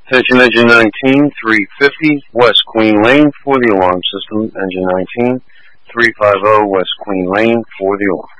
Attention engine 19, 350 West Queen Lane for the alarm system. Engine 19, 350 West Queen Lane for the alarm.